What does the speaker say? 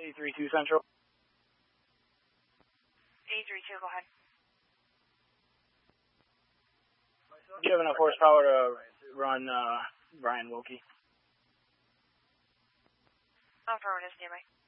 832 Central. 832, go ahead. Do you have enough horsepower to run Brian Wilkie? Affirmative, standby.